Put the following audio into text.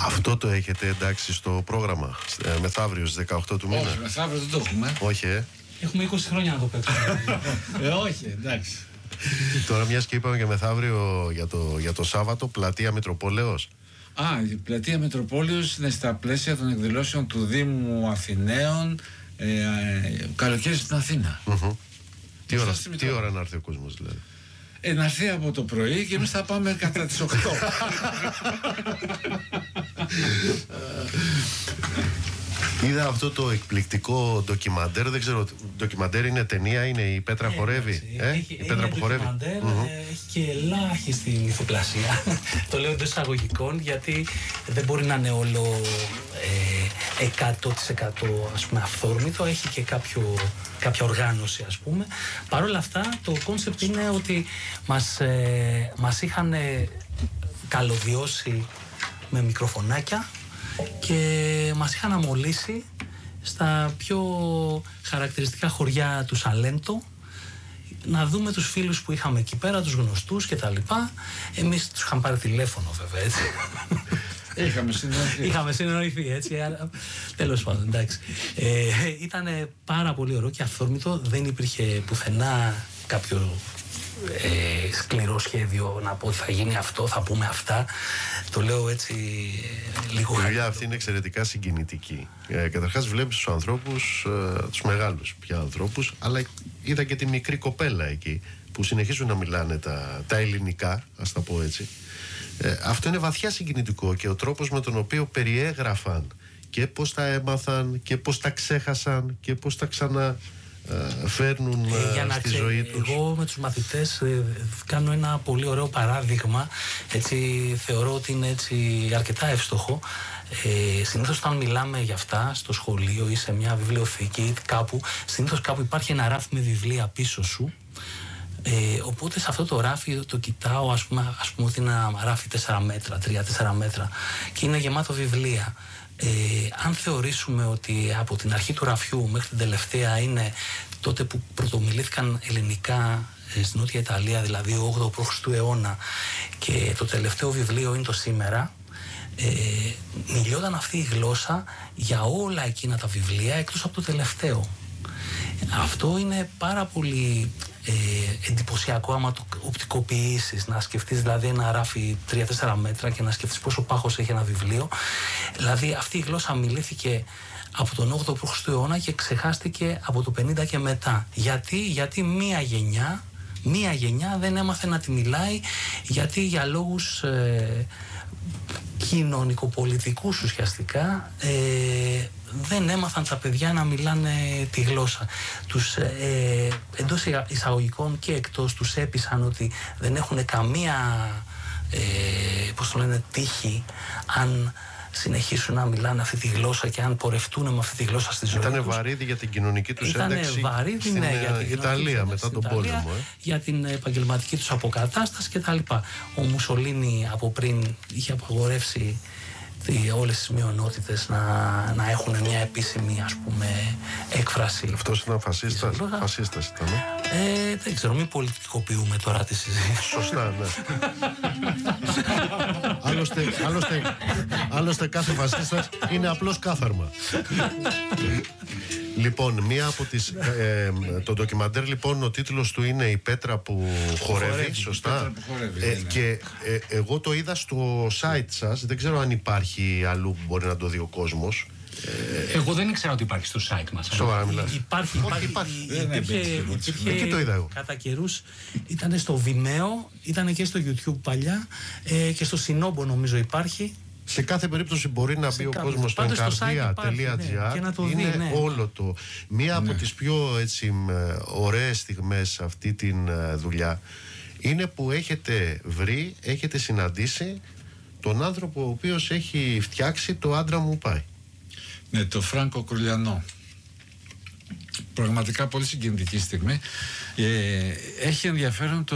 Αυτό το έχετε εντάξει στο πρόγραμμα μεθαύριο στις 18 του μήνα? Όχι, μεθαύριο δεν το έχουμε. Όχι, Έχουμε 20 χρόνια να το παίξουμε. Όχι, εντάξει. Τώρα μιας και είπαμε για μεθαύριο για το Σάββατο, πλατεία Μητροπόλεως. Η πλατεία Μητροπόλεως είναι στα πλαίσια των εκδηλώσεων του Δήμου Αθηναίων, καλοκαίρι στην Αθήνα. Τι ώρα να έρθει ο κόσμος δηλαδή? Να έρθει από το πρωί και εμείς θα πάμε κατά τις 8. Είδα αυτό το εκπληκτικό ντοκιμαντέρ. Δεν ξέρω, ντοκιμαντέρ είναι ταινία, είναι η Πέτρα χορεύει. Η Πέτρα που χορεύει. Έχει και ελάχιστη λιθοπλασία. Το λέω εντός εισαγωγικών γιατί δεν μπορεί να είναι όλο 100% ας πούμε αυθόρμητο. Έχει και κάποια οργάνωση ας πούμε. Παρ' όλα αυτά το κόνσεπτ είναι ότι μας είχαν καλωδιώσει με μικροφωνάκια και μας είχαν αμολύσει στα πιο χαρακτηριστικά χωριά του Σαλέντο να δούμε τους φίλους που είχαμε εκεί πέρα, τους γνωστούς και τα λοιπά. Εμείς τους είχαμε πάρει τηλέφωνο βέβαια, έτσι. Είχαμε συνεννοηθεί, έτσι. Τέλος πάντων, εντάξει. Ήταν πάρα πολύ ωραίο και αυθόρμητο. Δεν υπήρχε πουθενά κάποιο σκληρό σχέδιο να πω ότι θα γίνει αυτό, θα πούμε αυτά. Το λέω έτσι λίγο χάρη. Η δουλειά αυτή είναι εξαιρετικά συγκινητική. Καταρχάς βλέπεις τους ανθρώπους, τους μεγάλους πια ανθρώπους, αλλά είδα και τη μικρή κοπέλα εκεί που συνεχίζουν να μιλάνε τα ελληνικά, ας τα πω έτσι. Αυτό είναι βαθιά συγκινητικό και ο τρόπος με τον οποίο περιέγραφαν και πώς τα έμαθαν και πώς τα ξέχασαν και πώς τα φέρνουν στη ζωή τους. Εγώ με τους μαθητές κάνω ένα πολύ ωραίο παράδειγμα, έτσι θεωρώ ότι είναι έτσι αρκετά εύστοχο. Συνήθως όταν μιλάμε για αυτά στο σχολείο ή σε μια βιβλιοθήκη ή κάπου, συνήθως κάπου υπάρχει ένα ράφι με βιβλία πίσω σου. Οπότε σε αυτό το ράφι το κοιτάω, ας πούμε ότι είναι ένα ράφι 4 μέτρα, 3-4 μέτρα και είναι γεμάτο βιβλία. Αν θεωρήσουμε ότι από την αρχή του ραφιού μέχρι την τελευταία είναι τότε που πρωτομιλήθηκαν ελληνικά στην Νότια Ιταλία, δηλαδή ο 8ο π.Χ. αιώνα, και το τελευταίο βιβλίο είναι το σήμερα, μιλιόταν αυτή η γλώσσα για όλα εκείνα τα βιβλία εκτός από το τελευταίο. Αυτό είναι πάρα πολύ εντυπωσιακό άμα το οπτικοποιήσεις, να σκεφτείς δηλαδή ένα ράφι 3-4 μέτρα και να σκεφτείς πόσο πάχος έχει ένα βιβλίο. Δηλαδή αυτή η γλώσσα μιλήθηκε από τον 8ο π.Χ. αιώνα και ξεχάστηκε από το 50 και μετά. Γιατί μία γενιά δεν έμαθε να τη μιλάει, γιατί για λόγους κοινωνικοπολιτικούς ουσιαστικά δεν έμαθαν τα παιδιά να μιλάνε τη γλώσσα. Τους εντός εισαγωγικών και εκτός τους έπεισαν ότι δεν έχουν καμία τύχη αν συνεχίσουν να μιλάνε αυτή τη γλώσσα και αν πορευτούν με αυτή τη γλώσσα στη ζωή τους. Ήταν βαρύδι για την κοινωνική τους ένταξη στην για την Ιταλία μετά τον πόλεμο. Για την επαγγελματική τους αποκατάσταση κτλ. Ο Μουσολίνι από πριν είχε απαγορεύσει όλες τις μειονότητες να έχουν μια επίσημη ας πούμε έκφραση. Αυτός ήταν φασίστας ήταν. Δεν ξέρω, μην πολιτικοποιούμε τώρα τη συζήτηση. Σωστά, ναι. Άλλωστε κάθε φασίστας είναι απλώς κάθαρμα. Λοιπόν, μία από τις το ντοκιμαντέρ, λοιπόν, ο τίτλος του είναι «Η Πέτρα που χορεύει», σωστά. Και εγώ το είδα στο site σας, δεν ξέρω αν υπάρχει αλλού που μπορεί να το δει ο κόσμος. Εγώ δεν ήξερα ότι υπάρχει στο site μας. Σοβαρά μιλάς? Υπάρχει. Εκεί το είδα εγώ. Κατά καιρούς ήταν στο Vimeo, ήταν και στο YouTube παλιά και στο Sinobo νομίζω υπάρχει. Σε κάθε περίπτωση μπορεί να μπει ο κόσμος στο encardia.gr, είναι όλο το. Μία από τις πιο έτσι ωραίες στιγμές σε αυτή τη δουλειά είναι που έχετε βρει, έχετε συναντήσει τον άνθρωπο ο οποίος έχει φτιάξει το «Άντρα μου πάει». Ναι, το Φράνκο Κρουλιανό. Πραγματικά πολύ συγκινητική στιγμή. Έχει ενδιαφέρον το